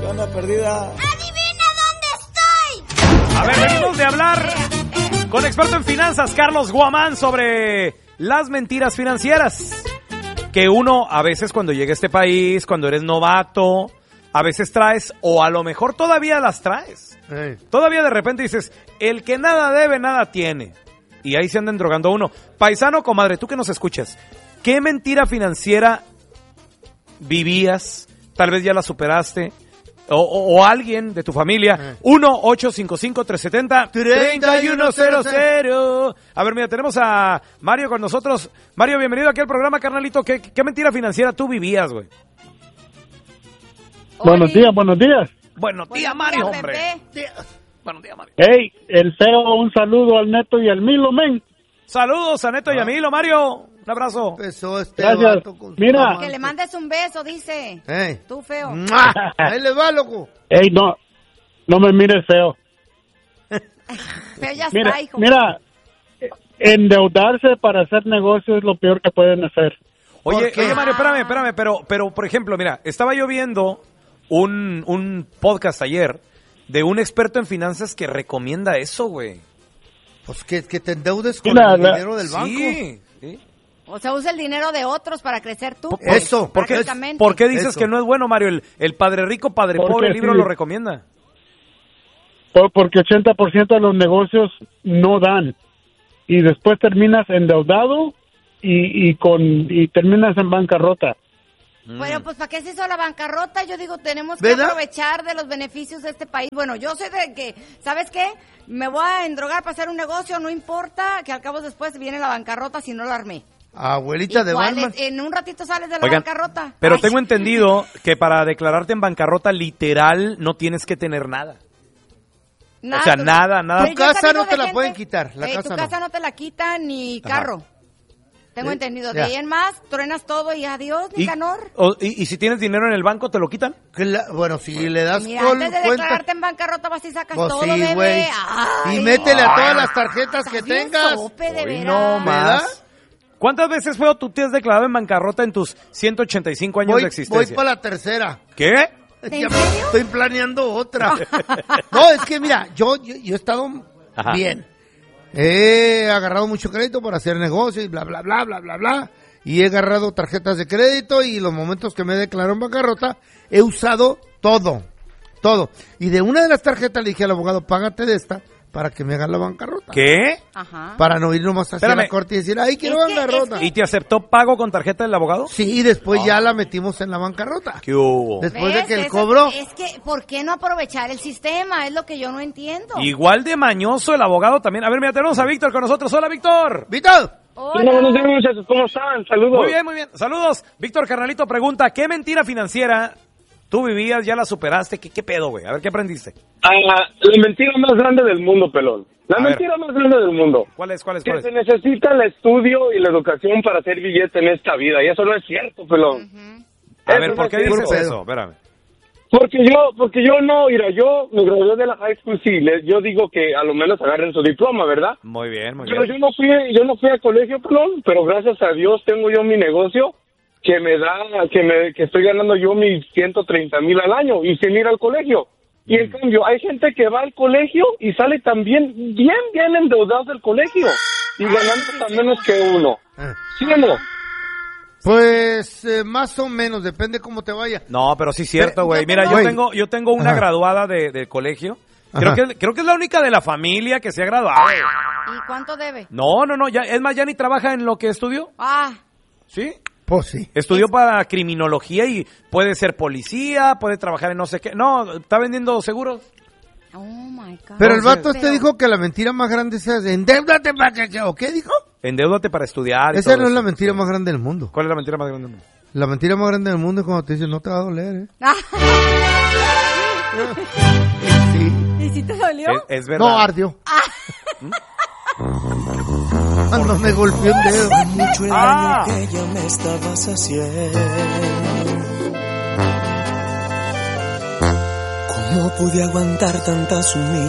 ¿Qué onda, perdida? ¡Adivina dónde estoy! A ver, venimos de hablar con experto en finanzas, Carlos Guamán, sobre las mentiras financieras. Que uno, a veces cuando llega a este país, cuando eres novato, a veces traes, o a lo mejor todavía las traes. Todavía de repente dices, el que nada debe, nada tiene. Y ahí se andan drogando a uno. Paisano, comadre, tú que nos escuchas, ¿qué mentira financiera vivías? Tal vez ya la superaste. O alguien de tu familia. 1-855-370-3100. A ver, mira, tenemos a Mario con nosotros. Mario, bienvenido aquí al programa, carnalito. ¿Qué mentira financiera tú vivías, güey? Buenos días. Buenos días, Mario, hombre. Buenos días, Mario. Hey, el Feo, un saludo al Neto y al Milo, men. Saludos a Neto y a Milo, Mario. Un abrazo. Gracias. Mira. Que le mandes un beso, dice. Tú, Feo. Ahí le va, loco. Hey, no me mires feo. Feo ya Mira, está, hijo. Mira, endeudarse para hacer negocio es lo peor que pueden hacer. Oye, Mario, espérame, pero por ejemplo, mira, estaba yo viendo un podcast ayer de un experto en finanzas que recomienda eso, güey. Pues que te endeudes con el dinero del banco. Sí. O sea, usa el dinero de otros para crecer tú. Eso. ¿Por qué dices que no es bueno, Mario? El Padre Rico, Padre Pobre, el libro lo recomienda. Porque 80% de los negocios no dan. Y después terminas endeudado y terminas en bancarrota. Bueno, pues ¿para qué se hizo la bancarrota? Yo digo, tenemos que aprovechar de los beneficios de este país. Bueno, yo sé de que, ¿sabes qué? Me voy a endrogar para hacer un negocio, no importa, que al cabo después viene la bancarrota si no la armé. Abuelita de Batman. En un ratito sales de la bancarrota. Pero tengo entendido que para declararte en bancarrota literal no tienes que tener nada. O sea, nada. Tu casa no te la pueden quitar. Tu casa no te la quitan ni carro. Tengo entendido. De ahí en más, truenas todo y adiós, Nicanor. ¿Y si tienes dinero en el banco, te lo quitan? Bueno, si le das Mira, antes de declararte en bancarrota vas y sacas todo, bebé. Y métele a todas las tarjetas que tengas. No más. ¿Cuántas veces, Feo, tú te has declarado en bancarrota en tus 185 años de existencia? Voy para la tercera. ¿Qué? ¿En serio? Estoy planeando otra. No, es que mira, yo he estado bien. He agarrado mucho crédito para hacer negocios y bla, bla, bla, bla, bla, bla. Y he agarrado tarjetas de crédito y los momentos que me declaro en bancarrota he usado todo. Y de una de las tarjetas le dije al abogado, págate de esta para que me haga la bancarrota. ¿Qué? Ajá. Para no ir nomás hacia la corte y decir, ay, quiero bancarrota. ¿Y te aceptó pago con tarjeta del abogado? Sí, y después ya la metimos en la bancarrota. ¿Qué hubo? Después de que él cobró. Es que, ¿por qué no aprovechar el sistema? Es lo que yo no entiendo. Igual de mañoso el abogado también. A ver, mira, tenemos a Víctor con nosotros. Hola, Víctor. ¡Víctor! Hola. Buenos días, muchachos. ¿Cómo están? Saludos. Muy bien. Saludos. Víctor Carnalito pregunta, ¿qué mentira financiera tú vivías, ya la superaste? ¿Qué pedo, güey? A ver, ¿qué aprendiste? La mentira más grande del mundo, pelón. La mentira más grande del mundo. ¿Cuál es? Que se necesita el estudio y la educación para hacer billete en esta vida. Y eso no es cierto, pelón. A ver, ¿por qué dices eso? Espérame. Porque yo no, mira, yo me gradué de la high school, sí, yo digo que a lo menos agarren su diploma, ¿verdad? Muy bien. Pero yo no fui al colegio, pelón, pero gracias a Dios tengo yo mi negocio que me da, que estoy ganando yo mis 130,000 al año y sin ir al colegio. Y en cambio, hay gente que va al colegio y sale también bien endeudados del colegio y ganando tan menos que uno. ¿Sí o no? Pues más o menos, depende cómo te vaya. No, pero sí es cierto, güey. Mira, yo tengo una graduada de colegio. Creo que es la única de la familia que se ha graduado. ¿Y cuánto debe? No, es más, ya ni trabaja en lo que estudió. ¿Sí? Pues sí. Estudió para criminología y puede ser policía, puede trabajar en no sé qué. No, está vendiendo seguros. Oh my God. Pero el vato dijo que la mentira más grande es endeúdate para que, ¿o qué dijo? Endeúdate para estudiar. Esa no es la mentira más grande del mundo. ¿Cuál es la mentira más grande del mundo? La mentira más grande del mundo es cuando te dicen, no te va a doler, Sí. ¿Y si te dolió? Es verdad. No, ardió. No me golpeó un dedo. Mucho el daño que ya me estabas haciendo. ¿Cómo pude aguantar tantas humillaciones?